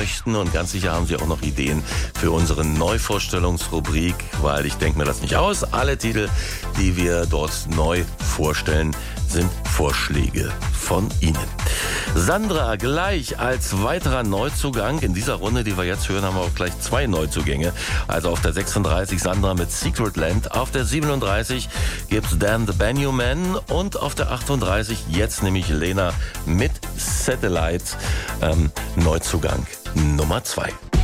möchten. Und ganz sicher haben Sie auch noch Ideen für unsere Neuvorstellungsrubrik, weil ich denke mir das nicht aus. Alle Titel, die wir dort neu vorstellen, sind Vorschläge von Ihnen. Sandra, gleich als weiterer Neuzugang in dieser Runde, die wir jetzt hören, haben wir auch gleich 2 Neuzugänge. Also auf der 36 Sandra mit Secret Land, auf der 37 gibt's Dan the Benjamin und auf der 38 jetzt nämlich Lena mit Satellite, Neuzugang Nummer 2.